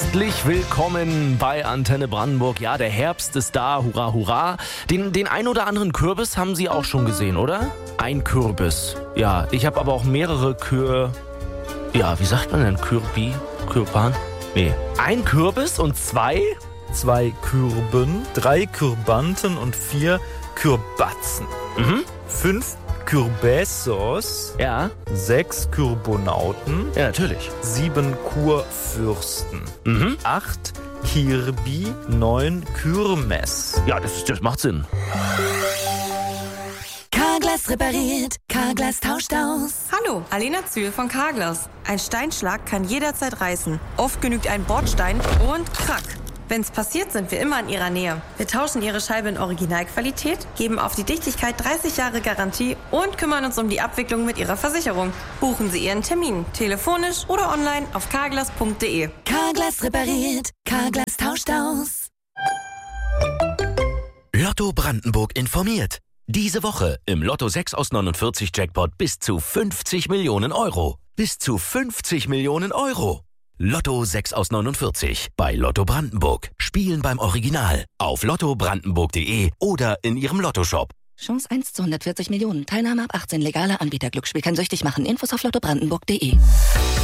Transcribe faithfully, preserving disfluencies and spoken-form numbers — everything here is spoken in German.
Herzlich willkommen bei Antenne Brandenburg. Ja, der Herbst ist da, hurra, hurra. Den, den ein oder anderen Kürbis haben Sie auch schon gesehen, oder? Ein Kürbis. Ja, ich habe aber auch mehrere Kür... Ja, wie sagt man denn? Kürbi? Kürban? Nee. Ein Kürbis und zwei... Zwei Kürben, drei Kürbanten und vier Kürbatzen. Mhm. Fünf Kürbessos, Ja. sechs Kürbonauten, Ja, natürlich. sieben Kurfürsten, Mhm. acht Kirbi, neun Kürmes. Ja, das, das macht Sinn. Carglass repariert, Carglass tauscht aus. Hallo, Alena Zühl von Carglass. Ein Steinschlag kann jederzeit reißen. Oft genügt ein Bordstein und krack. Wenn's passiert, sind wir immer in Ihrer Nähe. Wir tauschen Ihre Scheibe in Originalqualität, geben auf die Dichtigkeit dreißig Jahre Garantie und kümmern uns um die Abwicklung mit Ihrer Versicherung. Buchen Sie Ihren Termin, telefonisch oder online auf carglass punkt de. Carglass repariert, Carglass tauscht aus. Lotto Brandenburg informiert. Diese Woche im Lotto sechs aus neunundvierzig Jackpot bis zu fünfzig Millionen Euro. Bis zu fünfzig Millionen Euro. Lotto sechs aus neunundvierzig bei Lotto Brandenburg. Spielen beim Original auf lotto brandenburg punkt de oder in Ihrem Lottoshop. Chance eins zu hundertvierzig Millionen. Teilnahme ab achtzehn. Legaler Anbieter. Glücksspiel kann süchtig machen. Infos auf lotto brandenburg punkt de.